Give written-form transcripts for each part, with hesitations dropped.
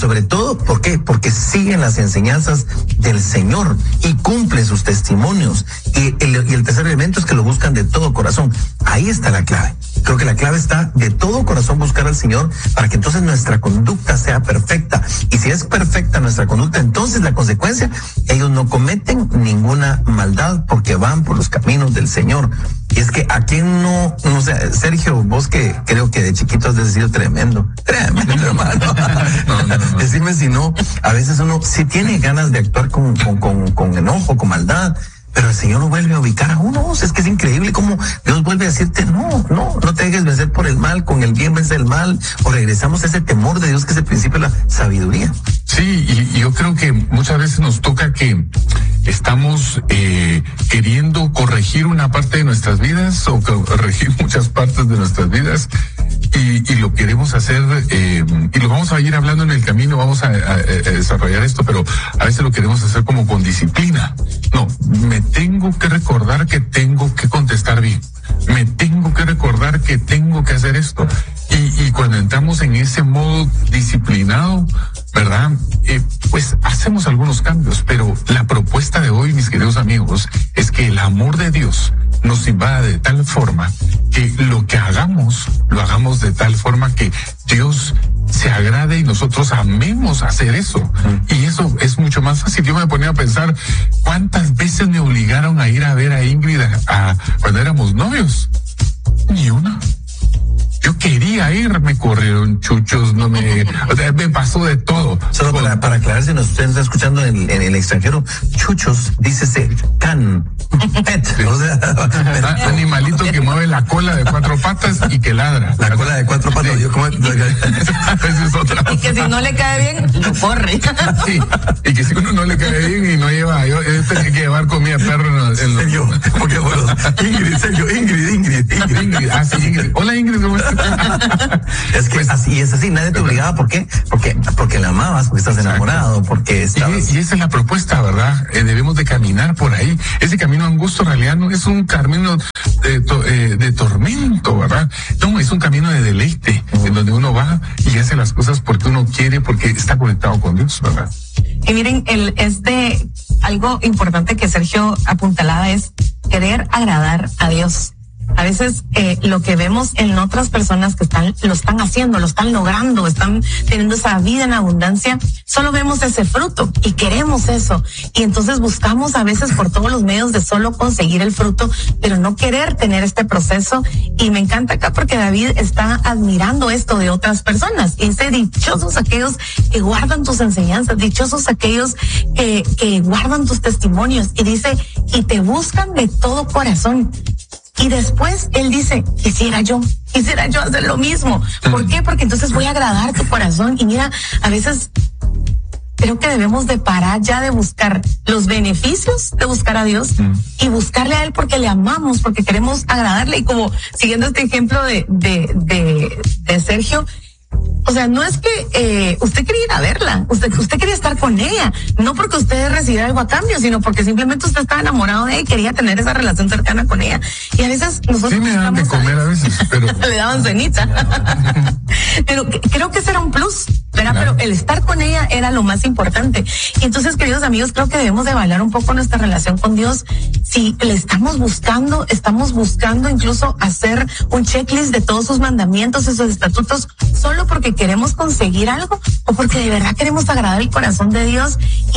Sobre todo, ¿por qué? Porque siguen las enseñanzas del Señor y cumplen sus testimonios. Y el tercer elemento es que lo buscan de todo corazón. Ahí está la clave. Creo que la clave está de todo corazón buscar al Señor para que entonces nuestra conducta sea perfecta. Y si es perfecta nuestra conducta, entonces la consecuencia, ellos no cometen ninguna maldad porque van por los caminos del Señor. Y es que a quién no sé, Sergio, vos que creo que de chiquito has sido tremendo, hermano. No. Decime si no, a veces uno sí tiene ganas de actuar con enojo, con maldad, pero el Señor lo vuelve a ubicar a uno. Es que es increíble cómo Dios vuelve a decirte, no te dejes vencer por el mal, con el bien vence el mal, o regresamos a ese temor de Dios que es el principio de la sabiduría. Sí, y yo creo que muchas veces nos toca que estamos queriendo corregir una parte de nuestras vidas o corregir muchas partes de nuestras vidas y lo queremos hacer y lo vamos a ir hablando en el camino, vamos a desarrollar esto, pero a veces lo queremos hacer como con disciplina. No, me tengo que recordar que tengo que contestar bien. Me tengo que recordar que tengo que hacer esto. Y cuando entramos en ese modo disciplinado, ¿verdad? Pues hacemos algunos cambios, pero la propuesta de hoy, mis queridos amigos, es que el amor de Dios nos invada de tal forma que lo que hagamos, lo hagamos de tal forma que Dios se agrade y nosotros amemos hacer eso. Y eso es mucho más fácil. Yo me ponía a pensar cuántas veces me obligaron a ir a ver a Ingrid cuando éramos novios. Ni una. Yo quería ir, me corrieron chuchos, me pasó de todo. Solo para aclarar, si nos usted está escuchando en el extranjero, chuchos, dícese can, pet. Sí. O sea, animalito que mueve la cola de 4 patas y que ladra. La cola de 4 patas, sí. Esa es otra. Y que si no le cae bien, lo corre. Sí, y que si uno no le cae bien y no lleva, yo tenía que llevar comida perro en Sergio, porque bueno, Ingrid, Sergio, Ingrid. Ah, sí, Ingrid. Hola, Ingrid, ¿cómo estás? Es que es así, nadie te obligaba. ¿Por qué? Porque la amabas, porque estás enamorado, porque estabas... Y esa es la propuesta, ¿verdad? Debemos de caminar por ahí. Ese camino angosto en realidad no es un camino de tormento, ¿verdad? No, es un camino de deleite, en donde uno va y hace las cosas porque uno quiere, porque está conectado con Dios, ¿verdad? Y miren, algo importante que Sergio apuntalaba es querer agradar a Dios. A veces lo que vemos en otras personas que lo están haciendo, lo están logrando, están teniendo esa vida en abundancia, solo vemos ese fruto y queremos eso. Y entonces buscamos a veces por todos los medios de solo conseguir el fruto, pero no querer tener este proceso. Y me encanta acá porque David está admirando esto de otras personas. Y dice, dichosos aquellos que guardan tus enseñanzas, dichosos aquellos que guardan tus testimonios. Y dice, y te buscan de todo corazón. Y después él dice, quisiera yo hacer lo mismo. ¿Por qué? Porque entonces voy a agradar tu corazón. Y mira, a veces creo que debemos de parar ya de buscar los beneficios de buscar a Dios y buscarle a Él porque le amamos, porque queremos agradarle. Y como siguiendo este ejemplo de Sergio, o sea, no es que usted quería ir a verla, usted quería estar con ella, no porque usted recibiera algo a cambio, sino porque simplemente usted estaba enamorado de ella y quería tener esa relación cercana con ella. Y a veces nosotros... Sí me daban de comer a veces, pero... Le daban cenita. Pero creo que ese era un plus, ¿verdad? Claro. Pero el estar con ella era lo más importante. Y entonces, queridos amigos, creo que debemos de evaluar un poco nuestra relación con Dios. Si le estamos buscando incluso hacer un checklist de todos sus mandamientos y sus estatutos, solo porque queremos conseguir algo o porque de verdad queremos agradar el corazón de Dios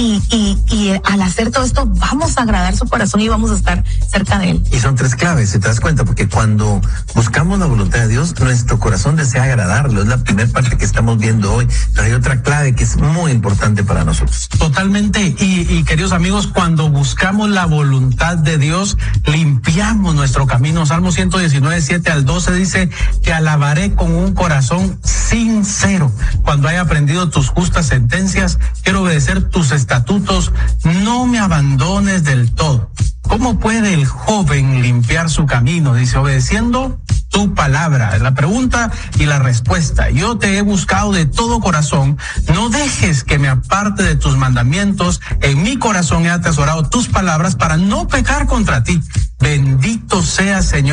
y al hacer todo esto vamos a agradar su corazón y vamos a estar cerca de Él. Y son 3 claves, si te das cuenta, porque cuando buscamos la voluntad de Dios, nuestro corazón desea agradarlo. Es la primera parte que estamos viendo hoy, pero hay otra clave que es muy importante para nosotros. Totalmente, y queridos amigos, cuando buscamos la voluntad de Dios, limpiamos nuestro camino. Salmo 119, 7-12 dice, te alabaré con un corazón sincero. Cuando haya aprendido tus justas sentencias, quiero obedecer tus estatutos, no me abandones del todo. ¿Cómo puede el joven limpiar su camino? Dice, obedeciendo tu palabra. La pregunta y la respuesta. Yo te he buscado de todo corazón. No dejes que me aparte de tus mandamientos. En mi corazón he atesorado tus palabras para no pecar contra ti. Bendito sea, Señor. Te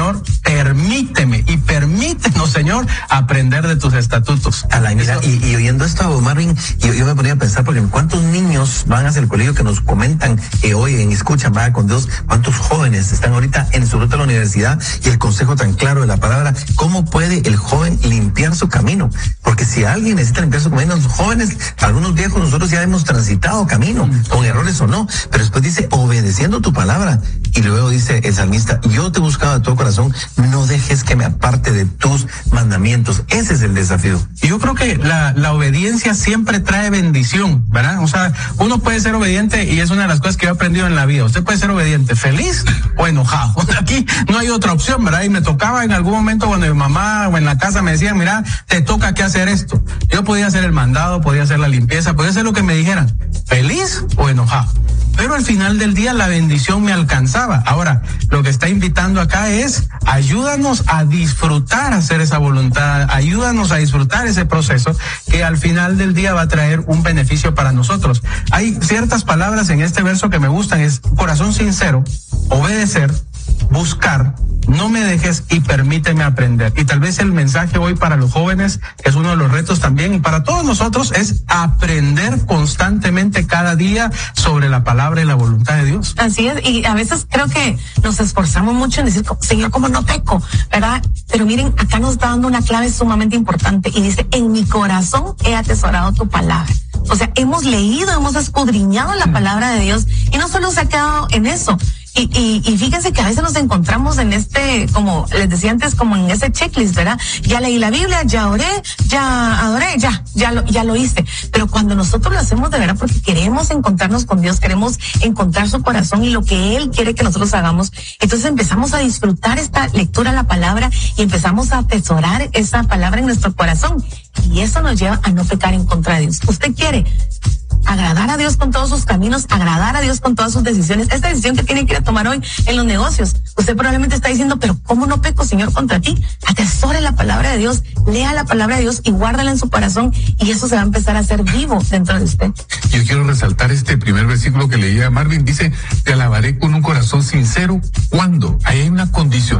permíteme y permítenos, Señor, aprender de tus estatutos. Mira, y oyendo esto, Marvin, yo me ponía a pensar, porque cuántos niños van hacia el colegio que nos comentan que oyen, escuchan, va con Dios, cuántos jóvenes están ahorita en su ruta a la universidad, y el consejo tan claro de la palabra, ¿cómo puede el joven limpiar su camino? Porque si alguien necesita limpiar su camino, los jóvenes, algunos viejos, nosotros ya hemos transitado camino, con errores o no, pero después dice, obedeciendo tu palabra, y luego dice el salmista, yo te he buscado de todo corazón, no dejes que me aparte de tus mandamientos. Ese es el desafío. Y yo creo que la obediencia siempre trae bendición, ¿verdad? O sea, uno puede ser obediente, y es una de las cosas que yo he aprendido en la vida. Usted puede ser obediente feliz o enojado. Aquí no hay otra opción, ¿verdad? Y me tocaba en algún momento cuando mi mamá o en la casa me decían, mira, te toca que hacer esto. Yo podía hacer el mandado, podía hacer la limpieza, podía hacer lo que me dijeran, feliz o enojado. Pero al final del día la bendición me alcanzaba. Ahora, lo que está invitando acá es, ayúdanos a disfrutar hacer esa voluntad, ayúdanos a disfrutar ese proceso que al final del día va a traer un beneficio para nosotros. Hay ciertas palabras en este verso que me gustan, es corazón sincero, obedecer, buscar, no me dejes y permíteme aprender. Y tal vez el mensaje hoy para los jóvenes, que es uno de los retos también, y para todos nosotros, es aprender constantemente cada día sobre la palabra y la voluntad de Dios. Así es, y a veces creo que nos esforzamos mucho en decir, Señor, ¿cómo no peco? ¿Verdad? Pero miren, acá nos está dando una clave sumamente importante, y dice, en mi corazón he atesorado tu palabra. O sea, hemos leído, hemos escudriñado la palabra de Dios, y no solo se ha quedado en eso. Y fíjense que a veces nos encontramos en como les decía antes, como en ese checklist, ¿verdad? Ya leí la Biblia, ya oré, ya adoré, ya lo hice. Pero cuando nosotros lo hacemos de verdad porque queremos encontrarnos con Dios, queremos encontrar su corazón y lo que Él quiere que nosotros hagamos, entonces empezamos a disfrutar esta lectura de la palabra y empezamos a atesorar esa palabra en nuestro corazón. Y eso nos lleva a no pecar en contra de Dios. ¿Usted quiere agradar a Dios con todos sus caminos, agradar a Dios con todas sus decisiones? Esta decisión que tiene que ir a tomar hoy en los negocios, usted probablemente está diciendo, pero ¿cómo no peco, Señor, contra ti? Atesore la palabra de Dios, lea la palabra de Dios y guárdala en su corazón, y eso se va a empezar a hacer vivo dentro de usted. Yo quiero resaltar este primer versículo que leía Marvin, dice, te alabaré con un corazón sincero. ¿Cuándo? Ahí hay una condición.